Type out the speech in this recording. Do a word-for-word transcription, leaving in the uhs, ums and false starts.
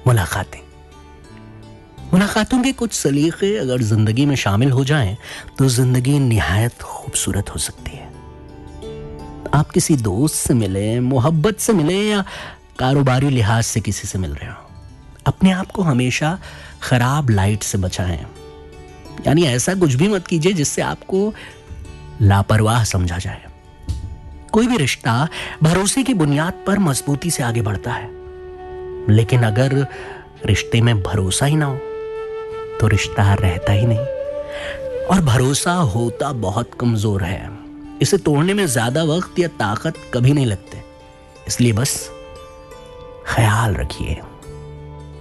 मुलाकातें। मुलाकातों के कुछ सलीके अगर जिंदगी में शामिल हो जाएं तो जिंदगी निहायत खूबसूरत हो सकती है। आप किसी दोस्त से मिले, मोहब्बत से मिले या कारोबारी लिहाज से किसी से मिल रहे हो, अपने आप को हमेशा खराब लाइट से बचाएं। यानी ऐसा कुछ भी मत कीजिए जिससे आपको लापरवाह समझा जाए। कोई भी रिश्ता भरोसे की बुनियाद पर मजबूती से आगे बढ़ता है, लेकिन अगर रिश्ते में भरोसा ही ना हो तो रिश्ता रहता ही नहीं। और भरोसा होता बहुत कमजोर है, इसे तोड़ने में ज्यादा वक्त या ताकत कभी नहीं लगते। इसलिए बस ख्याल रखिए।